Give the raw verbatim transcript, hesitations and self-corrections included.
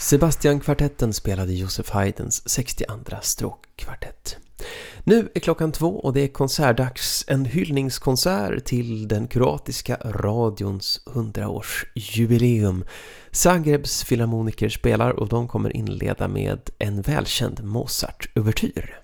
Sebastian-kvartetten spelade Joseph Haydns sextioandra stråkkvartett. Nu är klockan två och det är konsertdags, en hyllningskonsert till den kroatiska radions hundraårsjubileum. Zagrebs filharmoniker spelar och de kommer inleda med en välkänd Mozart-uvertyr.